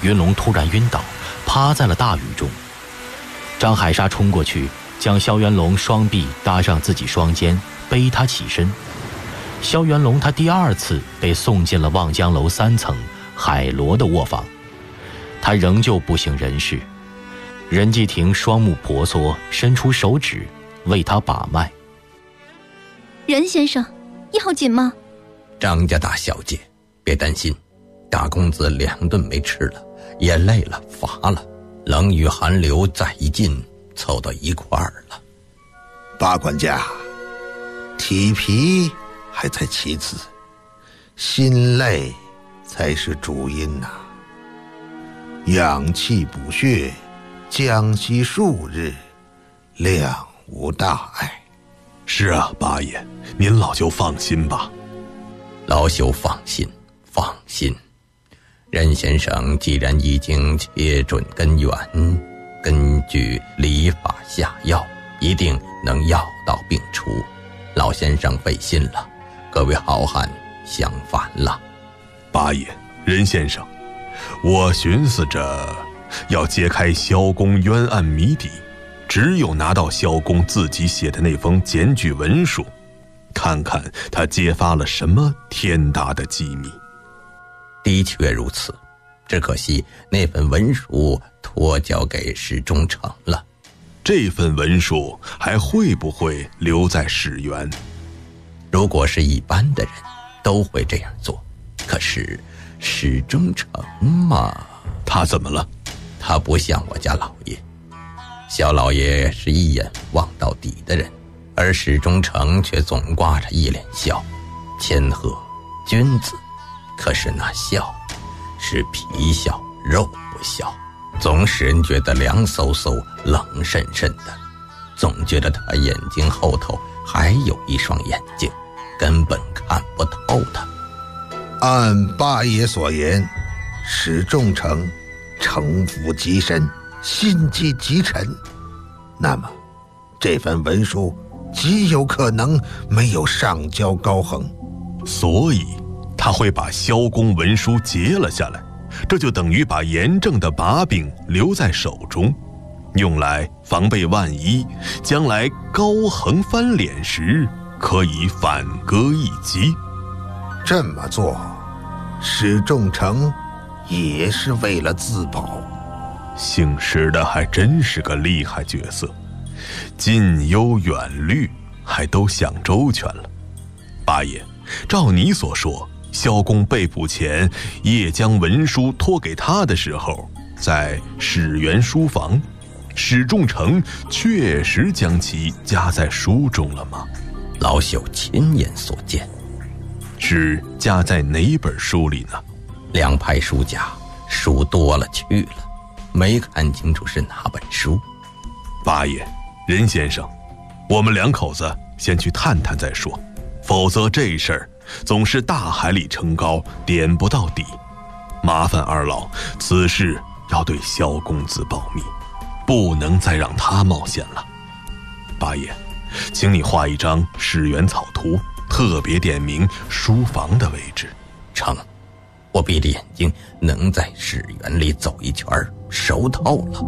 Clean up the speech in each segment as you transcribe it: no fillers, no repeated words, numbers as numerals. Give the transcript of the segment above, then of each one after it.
云龙突然晕倒，趴在了大雨中。张海沙冲过去，将萧元龙双臂搭上自己双肩，背他起身。萧元龙他第二次被送进了望江楼3层海螺的卧房，他仍旧不省人事。任继廷双目婆娑，伸出手指为他把脉。 任先生，要紧吗？ 张家大小姐，别担心，大公子2顿没吃了，也累了乏了，冷雨寒流再一进，凑到一块儿了。 八管家，体疲还在其次，心累才是主因呐。养气补血，将息数日，谅无大碍。 是啊，八爷，您老就放心吧。 老朽放心，放心。任先生既然已经切准根源，根据理法下药，一定能药到病除。老先生费心了，各位好汉相烦了。 八爷，任先生，我寻思着要揭开萧公冤案谜底，只有拿到萧公自己写的那封检举文书，看看他揭发了什么天大的机密。 的确如此，只可惜那份文书托交给史中成了。 这份文书还会不会留在史园？ 如果是一般的人都会这样做，可是史中成嘛， 他怎么了？ 他不像我家老爷，萧老爷是一眼望到底的人，而史中成却总挂着一脸笑，谦和君子，可是那笑是皮笑肉不笑，总使人觉得凉飕飕冷渗渗的，总觉得他眼睛后头还有一双眼睛，根本看不透他。 按八爷所言，史仲成城府极深，心机极沉，那么这份文书极有可能没有上交高衡， 所以他会把萧公文书截了下来，这就等于把严正的把柄留在手中，用来防备万一，将来高衡翻脸时可以反戈一击。 这么做，史仲成也是为了自保。 姓史的还真是个厉害角色，近忧远虑，还都想周全了。八爷，照你所说，萧公被捕前夜将文书托给他的时候，在史园书房，史仲成确实将其夹在书中了吗？ 老朽亲眼所见。 是夹在哪本书里呢 ？2排书架，书多了去了，没看清楚是哪本书。 八爷，任先生，我们2口子先去探探再说，否则这事儿总是大海里称高，点不到底。麻烦二老，此事要对萧公子保密，不能再让他冒险了。八爷，请你画一张史园草图，特别点明书房的位置。 成，我闭着眼睛能在史园里走一圈，熟透了。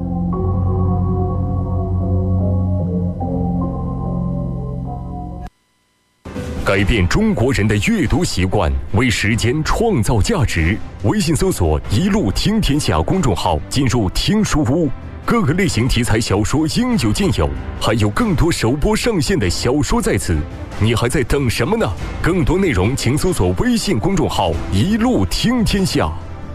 改变中国人的阅读习惯，为时间创造价值。微信搜索“一路听天下”公众号，进入听书屋，各个类型题材小说应有尽有，还有更多首播上线的小说在此，你还在等什么呢？更多内容请搜索微信公众号“一路听天下”。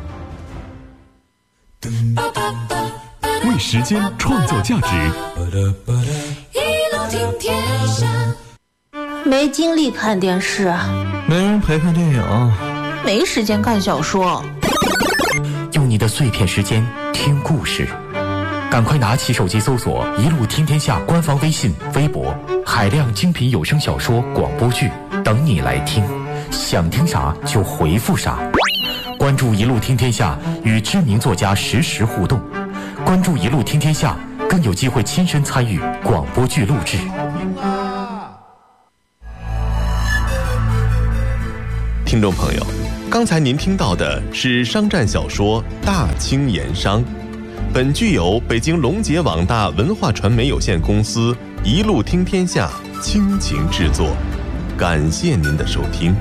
为时间创造价值， 一路听天下。 没精力看电视， 没人陪看电影， 没时间看小说， 用你的碎片时间听故事，赶快拿起手机搜索“一路听天下”官方微信、微博，海量精品有声小说、广播剧等你来听，想听啥就回复啥。关注“一路听天下”，与知名作家实时互动。关注“一路听天下”，更有机会亲身参与广播剧录制。 听众朋友， 刚才您听到的是商战小说《大清盐商》，本剧由北京龙杰网大文化传媒有限公司一路听天下倾情制作，感谢您的收听。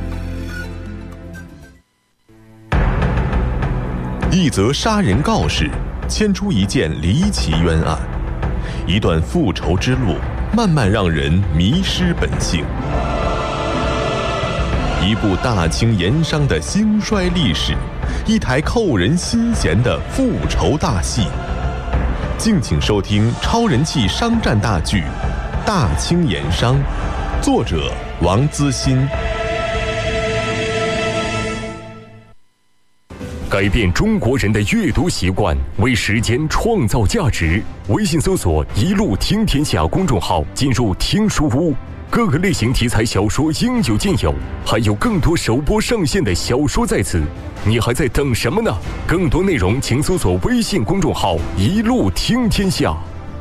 一则杀人告示牵出一件离奇冤案，一段复仇之路慢慢让人迷失本性，一部大清盐商的兴衰历史，一台扣人心弦的复仇大戏。敬请收听超人气商战大剧《大清盐商》，作者王资欣。 改变中国人的阅读习惯，为时间创造价值。微信搜索“一路听天下”公众号，进入听书屋，各个类型题材小说应有尽有，还有更多首播上线的小说在此，你还在等什么呢？更多内容请搜索微信公众号“一路听天下”。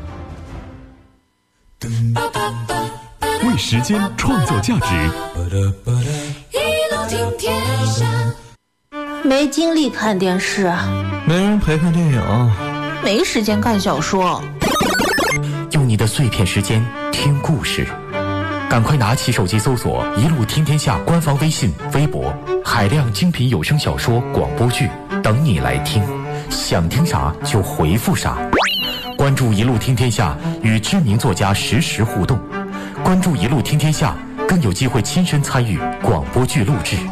为时间创造价值， 一路听天下。 没精力看电视， 没人陪看电影， 没时间看小说。 用你的碎片时间听故事，赶快拿起手机搜索“一路听天下”官方微信、微博，海量精品有声小说、广播剧等你来听，想听啥就回复啥。关注“一路听天下”，与知名作家实时互动。关注“一路听天下”，更有机会亲身参与广播剧录制。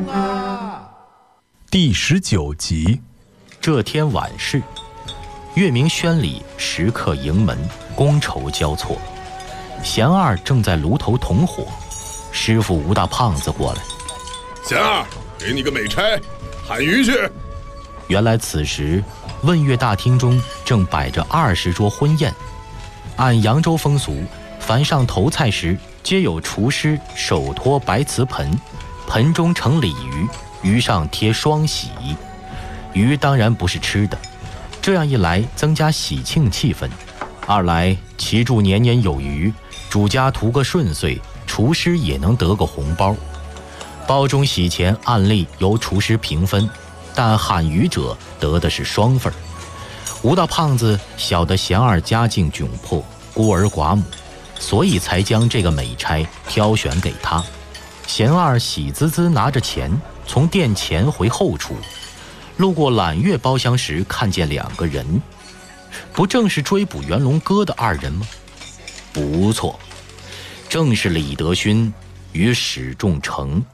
第19集。 这天晚市，月明轩里食客盈门，觥筹交错。贤二正在炉头捅火，师傅吴大胖子过来：“ 贤二，给你个美差，喊鱼去。” 原来此时问月大厅中正摆着20桌婚宴，按扬州风俗，凡上头菜时，皆有厨师手托白瓷盆，盆中盛鲤鱼，鱼上贴双喜。鱼当然不是吃的，这样一来增加喜庆气氛，二来祈祝年年有余，主家图个顺遂，厨师也能得个红包。包中喜钱按例由厨师平分，但喊鱼者得的是双份。吴大胖子晓得贤二家境窘迫，孤儿寡母，所以才将这个美差挑选给他。贤二喜滋滋拿着钱从店前回后厨，路过揽月包厢时，看见2个人，不正是追捕袁龙哥的2人吗？不错，正是李德勋与史仲成。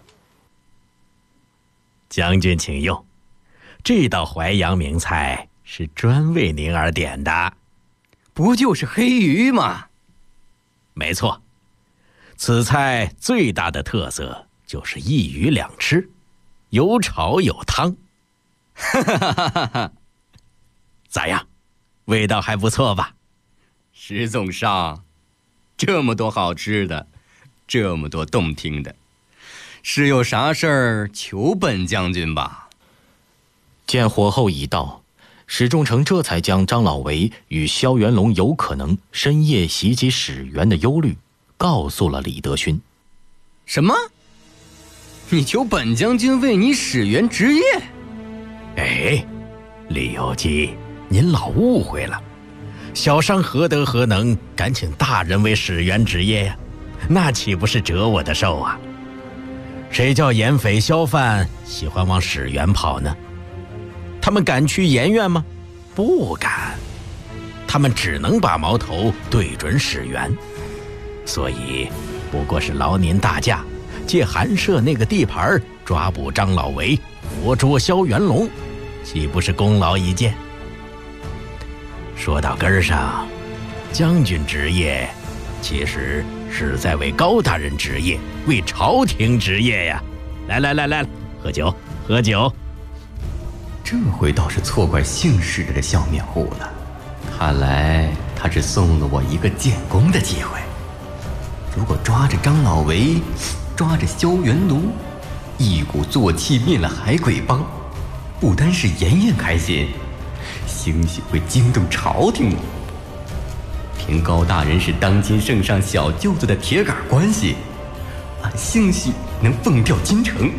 将军请用，这道淮扬名菜是专为您而点的。 不就是黑鱼吗？ 没错，此菜最大的特色就是一鱼2吃，有炒有汤。 哈哈哈哈哈！ 咋样，味道还不错吧？ 石总上，这么多好吃的，这么多动听的，是有啥事儿求本将军吧？ 见火候已到，史仲成这才将张老维与萧元龙有可能深夜袭击史源的忧虑告诉了李德勋。 什么？你求本将军为你史源执业？ 哎，李有基，您老误会了。小商何德何能，敢请大人为史源执业呀？那岂不是折我的寿啊？谁叫盐匪萧范喜欢往史源跑呢？他们敢去盐院吗？不敢。他们只能把矛头对准史源。所以不过是劳您大驾，借寒舍那个地盘抓捕张老维，活捉萧元龙，岂不是功劳一件？说到根儿上，将军执业其实是在为高大人执业，为朝廷执业呀！来，喝酒喝酒。 这回倒是错怪姓史的笑面虎了，看来他是送了我一个建功的机会。如果抓着张老维，抓着萧元龙，一鼓作气灭了海鬼帮，不单是妍妍开心，兴许会惊动朝廷。凭高大人是当今圣上小舅子的铁杆关系，俺兴许能奉调京城，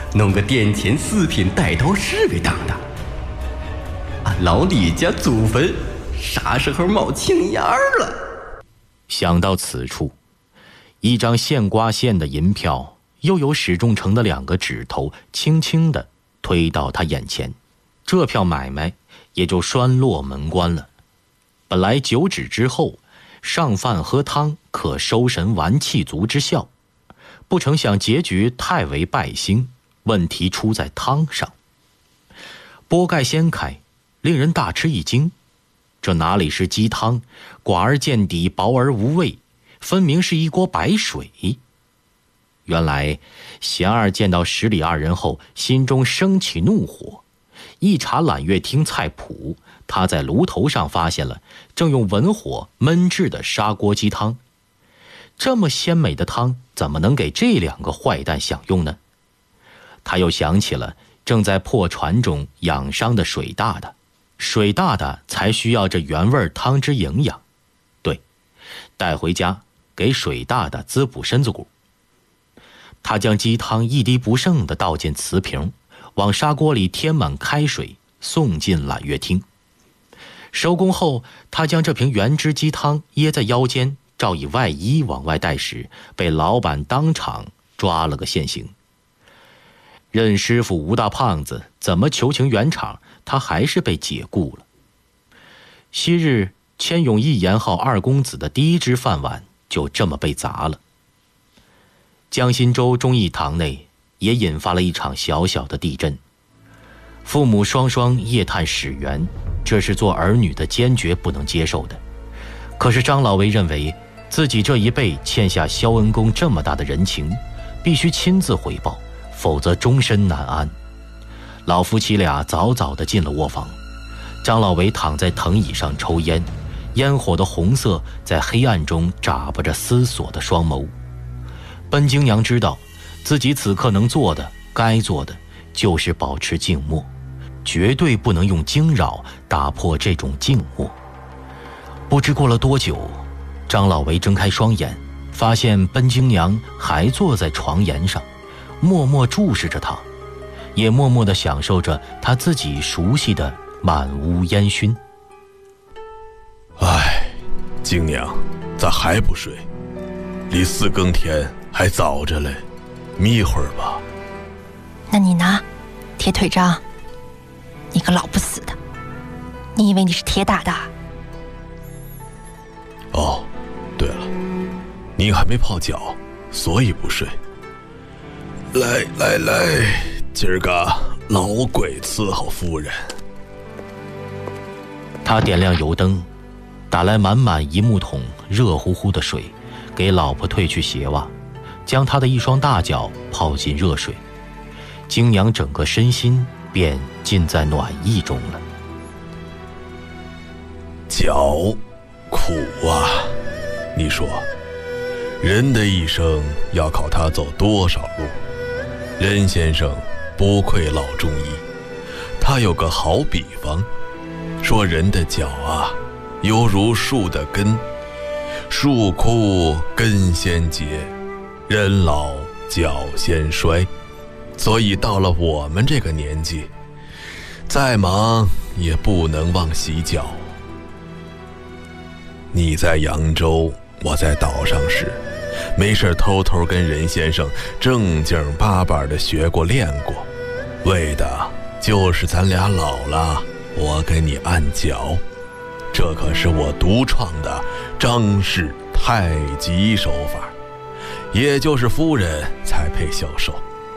弄个殿前4品带刀士给当的。俺老李家祖坟啥时候冒青烟了？ 想到此处，一张现刮现的银票又有史仲成的2个指头轻轻地推到他眼前，这票买卖也就栓落门关了。本来9指之后上饭喝汤可收神完气足之效，不成想结局太为败兴，问题出在汤上。钵盖掀开，令人大吃一惊，这哪里是鸡汤，寡而见底，薄而无味，分明是一锅白水。原来贤二见到十里2人后，心中升起怒火，一查揽月厅菜谱，他在炉头上发现了正用文火焖制的砂锅鸡汤。这么鲜美的汤，怎么能给这2个坏蛋享用呢？他又想起了正在破船中养伤的水大大，水大大才需要这原味汤汁营养。对，带回家给水大大滋补身子骨。他将鸡汤一滴不剩地倒进瓷瓶，往砂锅里添满开水，送进揽月厅。收工后，他将这瓶原汁鸡汤掖在腰间，照以外衣往外带时，被老板当场抓了个现行。任师傅吴大胖子怎么求情圆场，他还是被解雇了。昔日千永义言号2公子的第1只饭碗就这么被砸了。江心洲忠义堂内也引发了一场小小的地震。父母双双夜探始源，这是做儿女的坚决不能接受的。可是张老维认为自己这一辈欠下萧恩公这么大的人情，必须亲自回报，否则终身难安。老夫妻俩早早地进了卧房，张老维躺在藤椅上抽烟，烟火的红色在黑暗中眨巴着思索的双眸。奔京娘知道自己此刻能做的、该做的就是保持静默，绝对不能用惊扰打破这种静默。不知过了多久，张老维睁开双眼，发现奔京娘还坐在床沿上，默默注视着他，也默默地享受着他自己熟悉的满屋烟熏。 唉，京娘，咋还不睡？离4更天还早着嘞，眯会儿吧。 那你拿铁腿章，你个老不死的，你以为你是铁打的？ 哦，对了，您还没泡脚，所以不睡。来，今儿个老鬼伺候夫人。 他点亮油灯，打来满1木桶热乎乎的水，给老婆褪去鞋袜，将她的一双大脚泡进热水。京娘整个身心便浸在暖意中了。 脚苦啊，你说人的一生要靠他走多少路？任先生不愧老中医，他有个好比方，说人的脚啊，犹如树的根，树枯根先结，人老脚先衰。所以到了我们这个年纪，再忙也不能忘洗脚。你在扬州，我在岛上时，没事偷偷跟任先生正经八百的学过练过，为的就是咱俩老了，我给你按脚。这可是我独创的张氏太极手法，也就是夫人才配销售。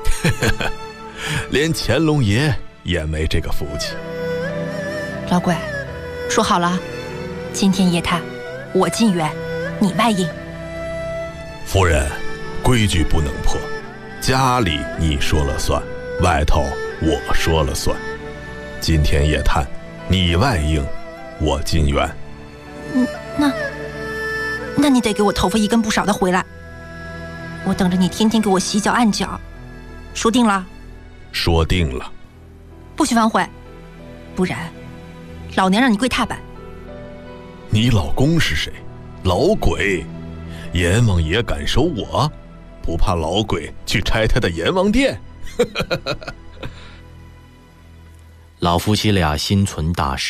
连乾隆爷也没这个福气。 老鬼，说好了，今天夜探我进园，你外应。 夫人，规矩不能破，家里你说了算，外头我说了算。今天夜探你外应，我进园。 那你得给我头发一根不少的回来，我等着你天天给我洗脚按脚。说定了？ 说定了。 不许反悔，不然老娘让你跪踏板。 你老公是谁？老鬼？阎王爷敢收我？不怕老鬼去拆他的阎王殿？ 老夫妻俩心存大事。